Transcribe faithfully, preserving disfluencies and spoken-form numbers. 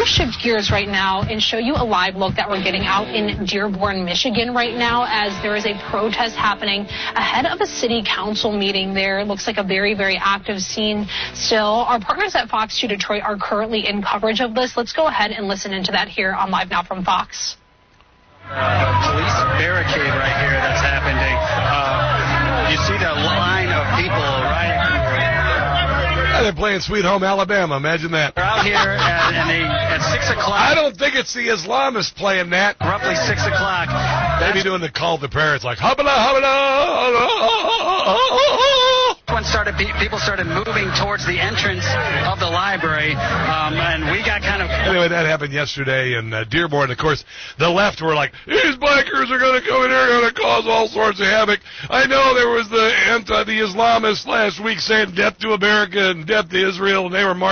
shift gears right now and show you a live look that we're getting out in Dearborn, Michigan right now, as there is a protest happening ahead of a city council meeting there. It looks like a very, very active scene still. Our partners at Fox two Detroit are currently in coverage of this. Let's go ahead and listen into that here on Live Now from Fox. Uh, police barricade right here that's happening. Uh, you see the line of people right. Yeah, they're playing Sweet Home Alabama. Imagine that. They're out here at, and they, at six o'clock. I don't think it's the Islamists playing that. Roughly six o'clock. Maybe doing the call to parents like, hubba hubba. When started, people started moving towards the entrance of the library, um, and we got kind of... Anyway, that happened yesterday in uh, Dearborn. Of course, the left were like, these bikers are going to come in here and going to cause all sorts of havoc. I know there was the anti, the Islamists last week saying death to America and death to Israel, and they were marching.